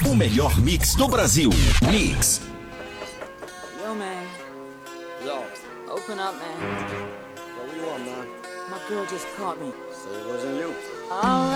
O melhor mix do Brasil. Mix. Yo, man. Yo. Open up, man. What do you want, man? My girl just caught me. So it wasn't you. All